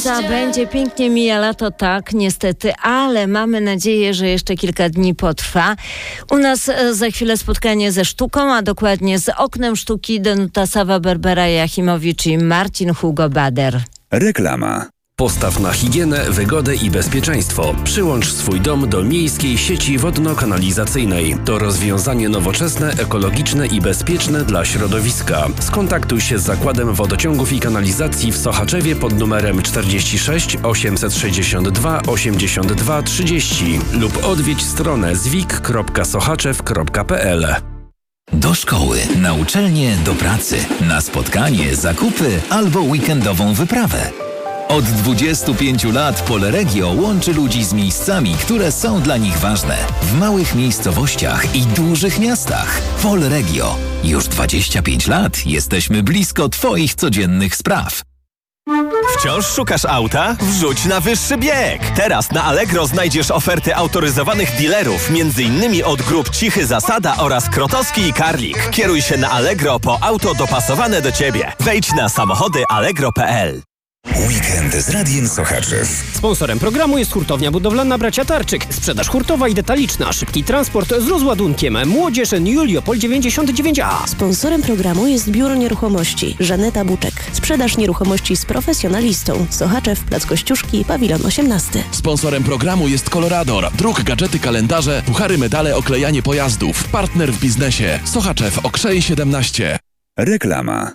Końca będzie pięknie mija lato, tak, niestety, ale mamy nadzieję, że jeszcze kilka dni potrwa. U nas za chwilę spotkanie ze sztuką, a dokładnie z oknem sztuki Danuta Sawa, Barbara Jachimowicz i Marcin Hugo Bader. Reklama. Postaw na higienę, wygodę i bezpieczeństwo. Przyłącz swój dom do miejskiej sieci wodno-kanalizacyjnej. To rozwiązanie nowoczesne, ekologiczne i bezpieczne dla środowiska. Skontaktuj się z Zakładem Wodociągów i Kanalizacji w Sochaczewie pod numerem 46 862 82 30 lub odwiedź stronę zwik.sochaczew.pl. Do szkoły, na uczelnię, do pracy, na spotkanie, zakupy albo weekendową wyprawę. Od 25 lat Polregio łączy ludzi z miejscami, które są dla nich ważne. W małych miejscowościach i dużych miastach. Polregio. Już 25 lat jesteśmy blisko Twoich codziennych spraw. Wciąż szukasz auta? Wrzuć na wyższy bieg! Teraz na Allegro znajdziesz oferty autoryzowanych dealerów, m.in. od grup Cichy Zasada oraz Krotowski i Karlik. Kieruj się na Allegro po auto dopasowane do Ciebie. Wejdź na samochody allegro.pl. Weekend z Radiem Sochaczew. Sponsorem programu jest hurtownia budowlana Bracia Tarczyk. Sprzedaż hurtowa i detaliczna. Szybki transport z rozładunkiem. Młodzież Juliopol 99A. Sponsorem programu jest Biuro Nieruchomości Żaneta Buczek. Sprzedaż nieruchomości z profesjonalistą. Sochaczew, Plac Kościuszki, Pawilon 18. Sponsorem programu jest Colorador. Druk, gadżety, kalendarze, puchary, medale, oklejanie pojazdów. Partner w biznesie. Sochaczew, Okrzej 17. Reklama.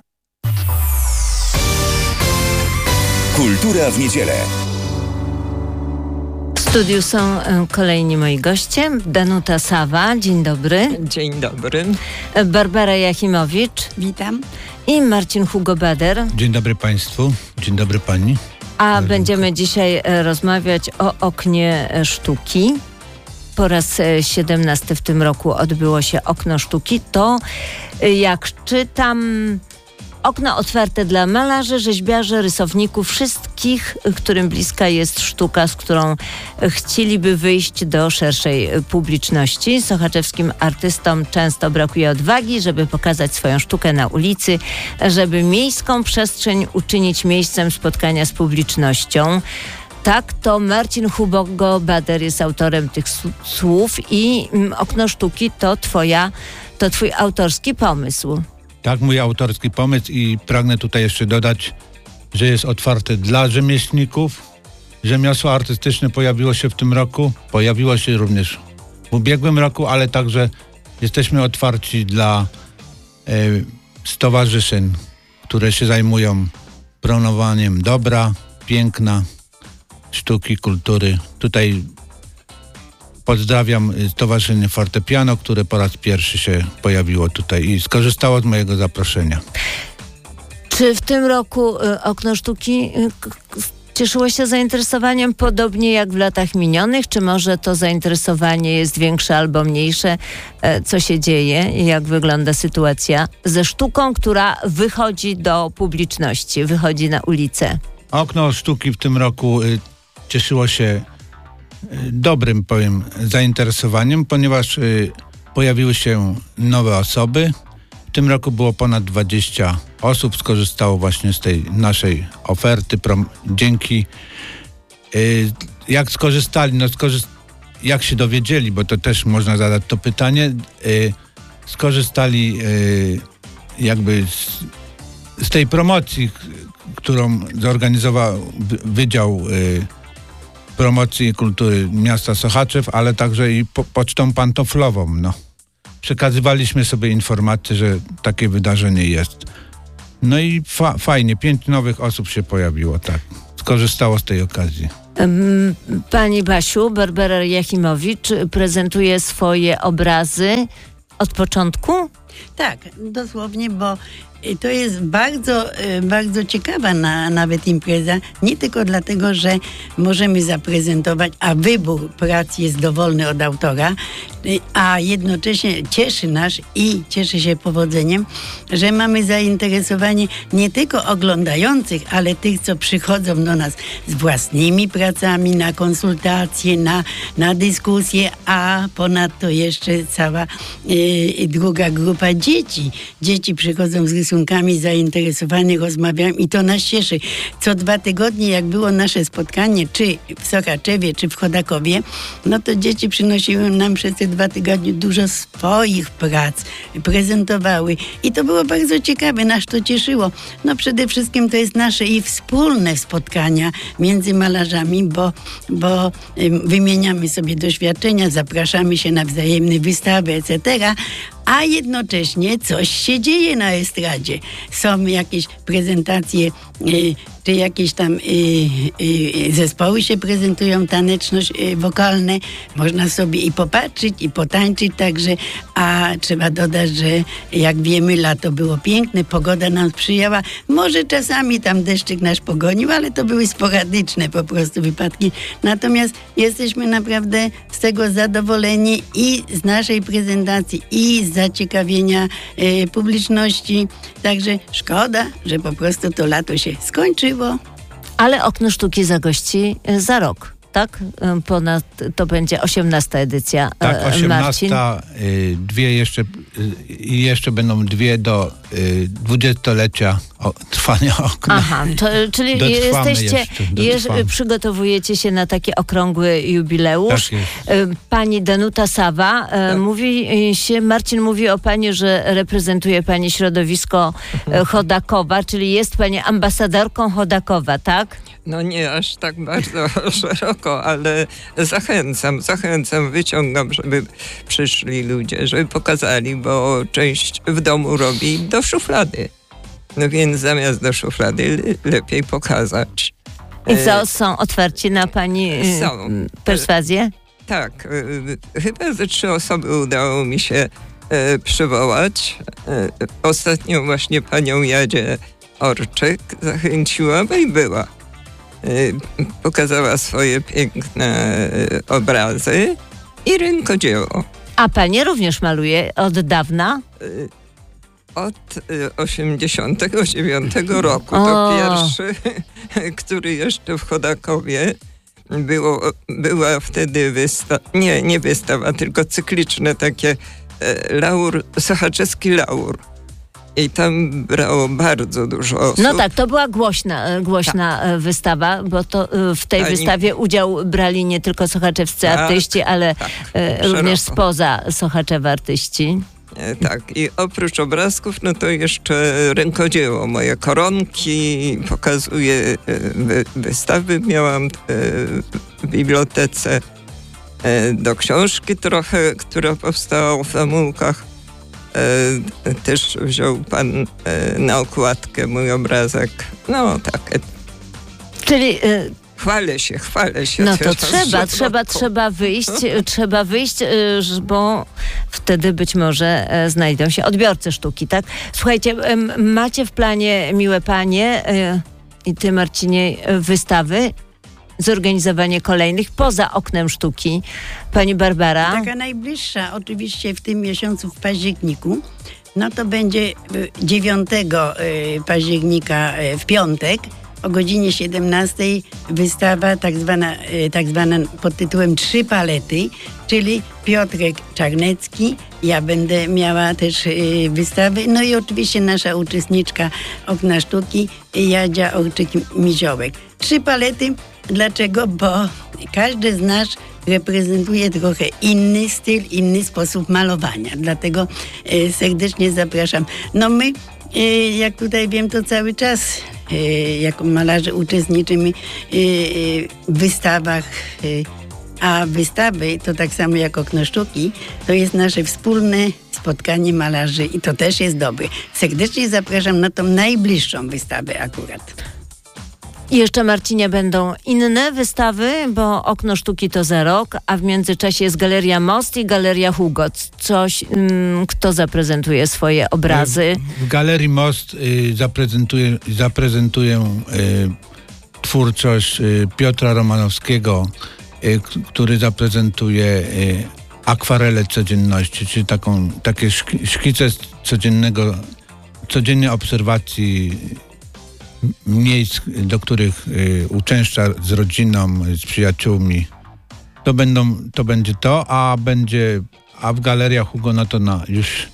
Kultura w niedzielę. W studiu są kolejni moi goście. Danuta Sawa, dzień dobry. Dzień dobry. Barbara Jachimowicz. Witam. I Marcin Hugo Bader. Dzień dobry Państwu. Dzień dobry Pani. A będziemy dzisiaj rozmawiać o oknie sztuki. Po raz 17 w tym roku odbyło się okno sztuki. To, jak czytam, okno otwarte dla malarzy, rzeźbiarzy, rysowników, wszystkich, którym bliska jest sztuka, z którą chcieliby wyjść do szerszej publiczności. Sochaczewskim artystom często brakuje odwagi, żeby pokazać swoją sztukę na ulicy, żeby miejską przestrzeń uczynić miejscem spotkania z publicznością. Tak, to Marcin Hugo Bader jest autorem tych słów i okno sztuki to twój autorski pomysł. Tak, mój autorski pomysł i pragnę tutaj jeszcze dodać, że jest otwarte dla rzemieślników. Rzemiosło artystyczne pojawiło się w tym roku, pojawiło się również w ubiegłym roku, ale także jesteśmy otwarci dla stowarzyszeń, które się zajmują promowaniem dobra, piękna, sztuki, kultury. Tutaj pozdrawiam Stowarzyszenie Fortepiano, które po raz pierwszy się pojawiło tutaj i skorzystało z mojego zaproszenia. Czy w tym roku okno sztuki cieszyło się zainteresowaniem podobnie jak w latach minionych? Czy może to zainteresowanie jest większe albo mniejsze? Co się dzieje? Jak wygląda sytuacja ze sztuką, która wychodzi do publiczności, wychodzi na ulicę? Okno sztuki w tym roku cieszyło się dobrym, zainteresowaniem, ponieważ pojawiły się nowe osoby. W tym roku było ponad 20 osób, skorzystało właśnie z tej naszej oferty. Dzięki, jak skorzystali, jak się dowiedzieli, bo to też można zadać to pytanie, skorzystali jakby z tej promocji, którą zorganizował Wydział Promocji i Kultury Miasta Sochaczew, ale także i pocztą pantoflową. Przekazywaliśmy sobie informację, że takie wydarzenie jest. No i fajnie, 5 nowych osób się pojawiło, tak. Skorzystało z tej okazji. Pani Basiu, Barbara Jachimowicz prezentuje swoje obrazy od początku? Tak, dosłownie, bo to jest bardzo, bardzo ciekawa nawet impreza, nie tylko dlatego, że możemy zaprezentować, a wybór prac jest dowolny od autora, a jednocześnie cieszy nas i cieszy się powodzeniem, że mamy zainteresowanie nie tylko oglądających, ale tych, co przychodzą do nas z własnymi pracami, na konsultacje, na dyskusje, a ponadto jeszcze cała druga grupa dzieci. Dzieci przychodzą z rysunkami zainteresowani rozmawiają i to nas cieszy. Co 2 tygodnie, jak było nasze spotkanie, czy w Sochaczewie, czy w Chodakowie, no to dzieci przynosiły nam przez te 2 tygodnie dużo swoich prac, prezentowały i to było bardzo ciekawe, nas to cieszyło. No przede wszystkim to jest nasze i wspólne spotkania między malarzami, bo wymieniamy sobie doświadczenia, zapraszamy się na wzajemne wystawy, etc., a jednocześnie coś się dzieje na estradzie. Są jakieś prezentacje, czy jakieś tam zespoły się prezentują taneczno-wokalne. Można sobie i popatrzeć, i potańczyć także, a trzeba dodać, że jak wiemy, lato było piękne, pogoda nam sprzyjała. Może czasami tam deszczyk nas pogonił, ale to były sporadyczne po prostu wypadki. Natomiast jesteśmy naprawdę z tego zadowoleni i z naszej prezentacji, i z zaciekawienia publiczności. Także szkoda, że po prostu to lato się skończyło. Ale Okno Sztuki zagości za rok, tak? To będzie 18. edycja. Tak, 18. Marcin. Jeszcze będą 2 do 20-lecia trwania okna. Aha, czyli przygotowujecie się na taki okrągły jubileusz. Tak jest. Pani Danuta Sawa, Marcin mówi o pani, że reprezentuje pani środowisko Chodakowa, czyli jest pani ambasadorką Chodakowa, tak? No nie aż tak bardzo szeroko, ale zachęcam, wyciągam, żeby przyszli ludzie, żeby pokazali, bo część w domu robi do szuflady. No więc zamiast do szuflady lepiej pokazać. I co, są otwarci na pani perswazję? Tak, chyba ze 3 osoby udało mi się przywołać. Ostatnio właśnie panią Jadzie Orczyk zachęciłam i była. Pokazała swoje piękne obrazy i rękodzieło. A pani również maluje od dawna? Od 89 roku. To pierwszy, który jeszcze w Chodakowie była wtedy nie wystawa, tylko cykliczne takie sochaczewski laur. I tam brało bardzo dużo osób. No tak, to była głośna wystawa, bo to w tej wystawie udział brali nie tylko sochaczewscy artyści, ale również spoza Sochaczewa artyści. Tak, i oprócz obrazków, no to jeszcze rękodzieło. Moje koronki, pokazuję wystawy. Miałam w bibliotece do książki trochę, która powstała w Famulkach. Też wziął pan na okładkę mój obrazek. No tak. Czyli... Chwalę się. No to trzeba wyjść, bo wtedy być może znajdą się odbiorcy sztuki, tak? Słuchajcie, macie w planie, miłe panie i ty, Marcinie, wystawy, zorganizowanie kolejnych poza Oknem Sztuki. Pani Barbara? Taka najbliższa, oczywiście w tym miesiącu, w październiku. No to będzie 9 października w piątek o godzinie 17 wystawa tak zwana pod tytułem 3 palety, czyli Piotrek Czarnecki, ja będę miała też wystawę, no i oczywiście nasza uczestniczka Okna Sztuki, Jadzia Orczyk-Miziołek. 3 palety, dlaczego? Bo każdy z nas reprezentuje trochę inny styl, inny sposób malowania, dlatego serdecznie zapraszam. No my, jak tutaj wiem, to cały czas jako malarze uczestniczymy w wystawach, a wystawy to tak samo jak Okno Sztuki, to jest nasze wspólne spotkanie malarzy i to też jest dobre. Serdecznie zapraszam na tą najbliższą wystawę akurat. I jeszcze, Marcinie, będą inne wystawy, bo Okno Sztuki to za rok, a w międzyczasie jest Galeria Most i Galeria Hugo. Kto zaprezentuje swoje obrazy? W Galerii Most zaprezentuję twórczość Piotra Romanowskiego, który zaprezentuje akwarele codzienności, czyli takie szkice codziennej obserwacji miejsc, do których uczęszcza z rodziną, z przyjaciółmi. To będzie to, a w Galeria Hugo, no to już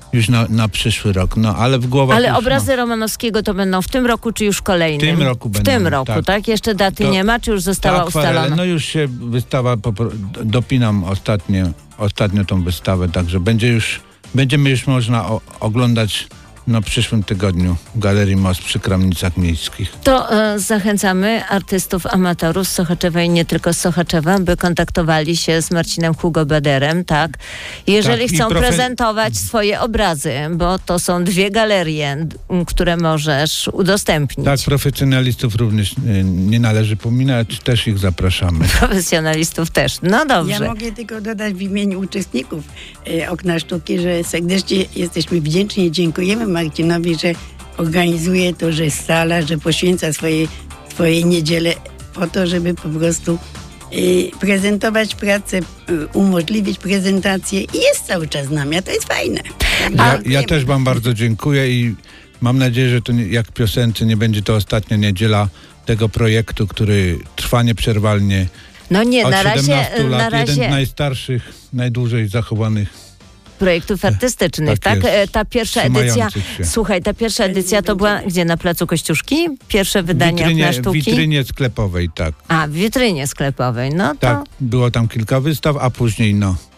już na przyszły rok. No, ale w głowach Ale już obrazy Romanowskiego to będą w tym roku, czy już kolejnym? W tym roku będą. W tym roku, tak? Jeszcze daty nie ma, czy już została ustalona? No już się wystawa, dopinam ostatnio tą wystawę, także będziemy już można oglądać w przyszłym tygodniu w Galerii Most przy Kramnicach Miejskich. To zachęcamy artystów, amatorów z Sochaczewa i nie tylko z Sochaczewa, by kontaktowali się z Marcinem Hugo Baderem, tak? Jeżeli chcą prezentować swoje obrazy, bo to są 2 galerie, które możesz udostępnić. Tak, profesjonalistów również nie należy pominać, też ich zapraszamy. Profesjonalistów też, no dobrze. Ja mogę tylko dodać w imieniu uczestników Okna Sztuki, że serdecznie jesteśmy wdzięczni i dziękujemy Marcinowi, że organizuje to, że jest sala, że poświęca swoje niedziele po to, żeby po prostu prezentować pracę, umożliwić prezentację i jest cały czas z nami, a to jest fajne. Ja też wam bardzo dziękuję i mam nadzieję, że to jak w piosence nie będzie to ostatnia niedziela tego projektu, który trwa nieprzerwalnie. No nie, od na 17 lat, na razie... jeden z najstarszych, najdłużej zachowanych projektów artystycznych, tak? Ta pierwsza edycja, słuchaj, ta pierwsza edycja to była gdzie? Na Placu Kościuszki? Pierwsze wydanie Okna Sztuki? W witrynie sklepowej, tak. A, w witrynie sklepowej, no to... Tak, było tam kilka wystaw, a później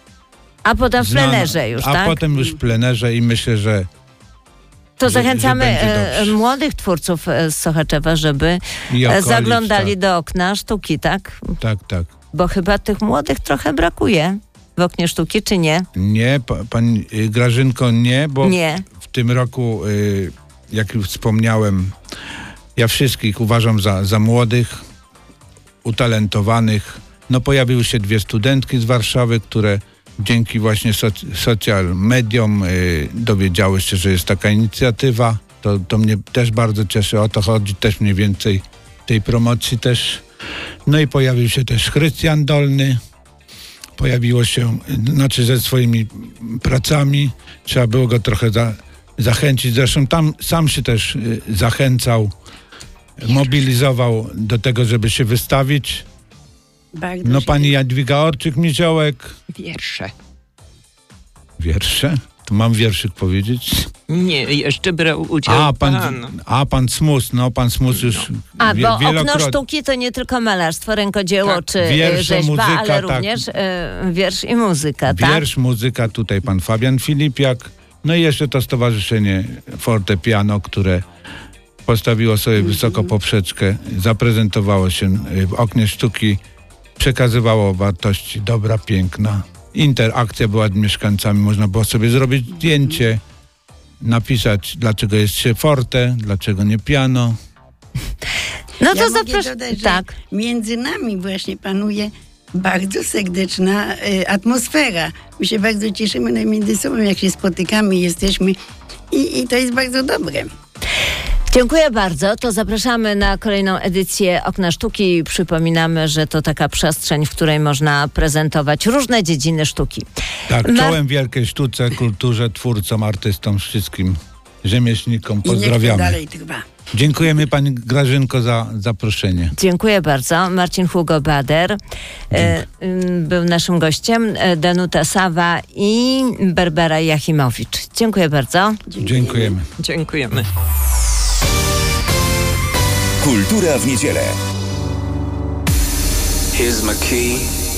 A potem w plenerze już, tak? A potem już w plenerze i myślę, że... To zachęcamy młodych twórców z Sochaczewa, żeby zaglądali do Okna Sztuki, tak? Tak. Bo chyba tych młodych trochę brakuje w Oknie Sztuki, czy nie? Nie, pani Grażynko, nie, bo w tym roku, jak już wspomniałem, ja wszystkich uważam za młodych, utalentowanych. No pojawiły się 2 studentki z Warszawy, które dzięki właśnie social mediom dowiedziały się, że jest taka inicjatywa. To mnie też bardzo cieszy, o to chodzi też mniej więcej tej promocji też. No i pojawił się też Krystian Dolny. Pojawiło się, ze swoimi pracami. Trzeba było go trochę zachęcić. Zresztą tam sam się też zachęcał, mobilizował do tego, żeby się wystawić. Pani Jadwiga Orczyk-Miziołek. Wiersze? To mam wierszyk powiedzieć? Nie, jeszcze brał udział pan Smus. No, pan Smus już bo Okno Sztuki to nie tylko malarstwo, rękodzieło czy rzeźba, muzyka, ale również wiersz i muzyka, tak? Wiersz, muzyka, tutaj pan Fabian Filipiak. No i jeszcze to stowarzyszenie Fortepiano, które postawiło sobie wysoko poprzeczkę, zaprezentowało się w Oknie Sztuki, przekazywało wartości dobra, piękna. Interakcja była z mieszkańcami, można było sobie zrobić zdjęcie, napisać, dlaczego jest się forte, dlaczego nie piano. No to zapraszam. Tak. Między nami właśnie panuje bardzo serdeczna atmosfera. My się bardzo cieszymy między sobą, jak się spotykamy, jesteśmy i to jest bardzo dobre. Dziękuję bardzo. To zapraszamy na kolejną edycję Okna Sztuki. Przypominamy, że to taka przestrzeń, w której można prezentować różne dziedziny sztuki. Tak, czołem wielkiej sztuce, kulturze, twórcom, artystom, wszystkim rzemieślnikom. Pozdrawiamy. I niech to dalej trwa. Dziękujemy pani Grażynko za zaproszenie. Dziękuję bardzo. Marcin Hugo Bader był naszym gościem, Danuta Sawa i Barbara Jachimowicz. Dziękuję bardzo. Dziękujemy. Kultura w niedzielę. Here's my key,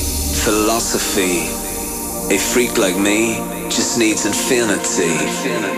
philosophy. A freak like me just needs infinity.